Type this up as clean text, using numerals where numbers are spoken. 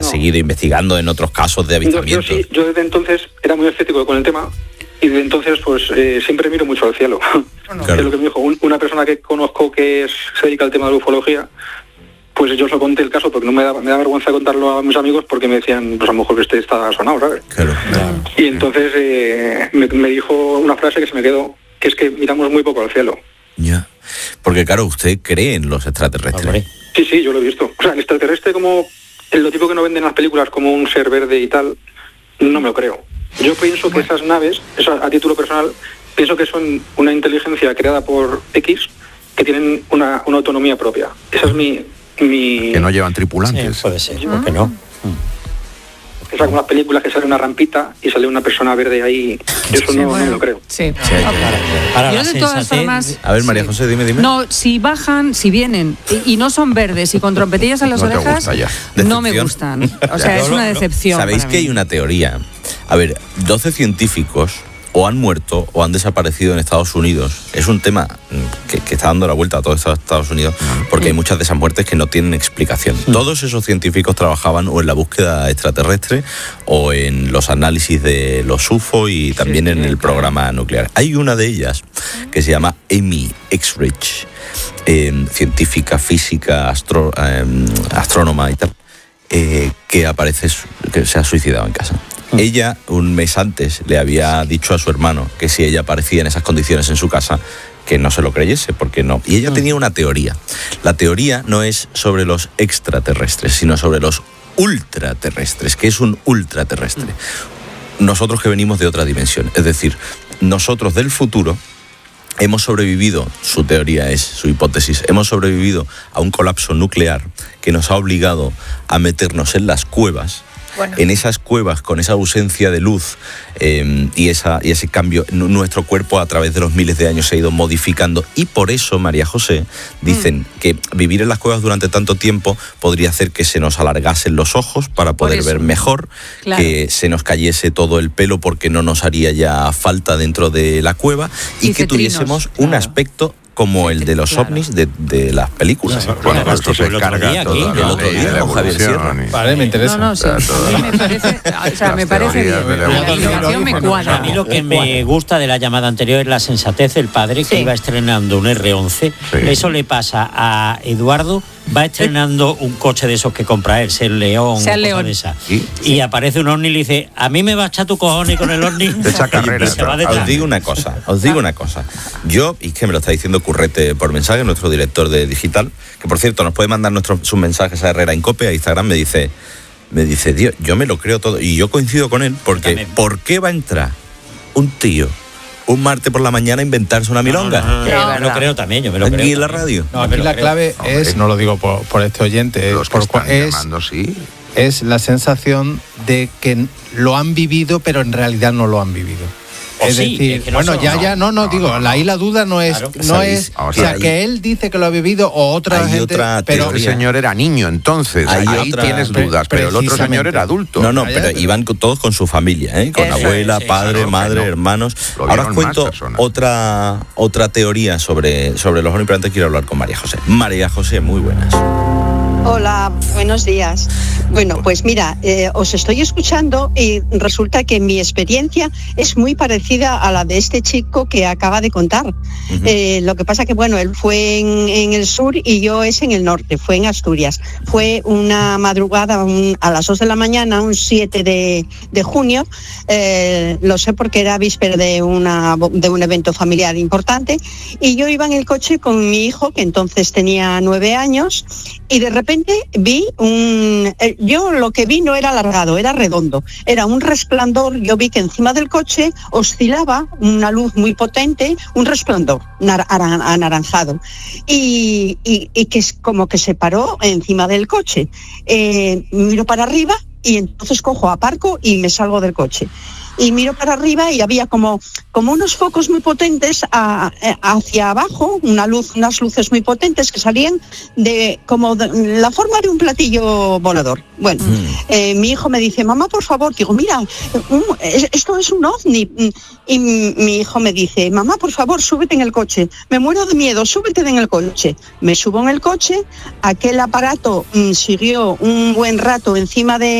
seguido investigando en otros casos de avistamientos. Yo desde entonces era muy escéptico con el tema y desde entonces pues siempre miro mucho al cielo. Claro. Es lo que me dijo una persona que conozco que se dedica al tema de la ufología. Pues yo os lo conté el caso porque no me da vergüenza contarlo a mis amigos porque me decían, pues a lo mejor que este está sonado, ¿sabes? Claro. Y entonces me dijo una frase que se me quedó, que es que miramos muy poco al cielo. Ya. Porque claro, usted cree en los extraterrestres. Sí, yo lo he visto. O sea, el extraterrestre como lo tipo que no venden en las películas como un ser verde y tal, no me lo creo. Yo pienso que esas naves, eso a título personal, pienso que son una inteligencia creada por X que tienen una autonomía propia. Esa es mi... Que no llevan tripulantes. Sí, puede ser, ¿por qué no? Es algunas películas que sale una rampita y sale una persona verde ahí. Yo eso no me lo creo. Sí. Para yo de todas formas... A ver, María José, dime. No, si vienen y no son verdes y con trompetillas en las orejas, no me gustan. O sea, es una decepción. Sabéis que hay una teoría. A ver, 12 científicos o han muerto o han desaparecido en Estados Unidos. Es un tema que está dando la vuelta a todo Estados Unidos porque hay muchas de esas muertes que no tienen explicación. Todos esos científicos trabajaban o en la búsqueda extraterrestre o en los análisis de los UFO y también en el programa nuclear. Hay una de ellas que se llama Amy Exrich, científica, física, astrónoma y tal, que se ha suicidado en casa. Ella, un mes antes, le había dicho a su hermano que si ella aparecía en esas condiciones en su casa, que no se lo creyese, porque no. Y ella tenía una teoría. La teoría no es sobre los extraterrestres, sino sobre los ultraterrestres. ¿Qué es un ultraterrestre? Nosotros que venimos de otra dimensión. Es decir, nosotros del futuro hemos sobrevivido, su teoría es, su hipótesis, hemos sobrevivido a un colapso nuclear que nos ha obligado a meternos en las cuevas. Bueno. En esas cuevas, con esa ausencia de luz y ese cambio, nuestro cuerpo a través de los miles de años se ha ido modificando y por eso, María José, dicen que vivir en las cuevas durante tanto tiempo podría hacer que se nos alargasen los ojos para poder ver mejor, claro, que se nos cayese todo el pelo porque no nos haría ya falta dentro de la cueva y que tuviésemos un aspecto como el de los ovnis de las películas. Bueno, esto se carga todo el otro día con Javier Sierra. Vale, me interesa. No, sí. Me parece bien. La información me cuadra. A mí lo que me gusta de la llamada anterior es la sensatez del padre que iba estrenando un R11. Sí. Eso le pasa a Eduardo. Va estrenando un coche de esos que compra él, Ser León. De esa. Y aparece un ovni y le dice, a mí me va a echar tu cojones con el ovni. De esa carrera. Os digo una cosa. Yo, y que me lo está diciendo Currete por mensaje, nuestro director de digital, que por cierto nos puede mandar sus mensajes a Herrera Incope, a Instagram, me dice, Dios, yo me lo creo todo. Y yo coincido con él, porque ¿por qué va a entrar un tío un martes por la mañana a inventarse una milonga? Yo me lo creo también, yo me lo creo. Aquí en la radio. No, aquí la clave es, no lo digo por este oyente, es la sensación de que lo han vivido, pero en realidad no lo han vivido. Es decir, digo, ahí la duda no es, claro, o sea, que él dice que lo ha vivido o otra gente, pero el señor era niño, entonces ahí tienes dudas, pero el otro señor era adulto. No, pero iban todos con su familia, con abuela, padre, madre, hermanos. Ahora os cuento otra teoría sobre los ovnis, pero antes quiero hablar con María José. María José, muy buenas. Hola, buenos días. Bueno, pues mira, os estoy escuchando y resulta que mi experiencia es muy parecida a la de este chico que acaba de contar. Uh-huh. Lo que pasa que, bueno, él fue en el sur y yo es en el norte, fue en Asturias. Fue una madrugada a las 2 de la mañana, un 7 de junio. Lo sé porque era víspera de un evento familiar importante. Y yo iba en el coche con mi hijo, que entonces tenía 9 años, y de repente vi yo lo que vi no era alargado, era redondo, era un resplandor. Yo vi que encima del coche oscilaba una luz muy potente, un resplandor anaranjado y que es como que se paró encima del coche. Miro para arriba y entonces aparco y me salgo del coche. Y miro para arriba y había como unos focos muy potentes hacia abajo, unas luces muy potentes que salían de la forma de un platillo volador. Bueno, mi hijo me dice, mamá, por favor, digo, mira, esto es un ovni. Y mi hijo me dice, mamá, por favor, súbete en el coche. Me muero de miedo, súbete en el coche. Me subo en el coche, aquel aparato siguió un buen rato encima de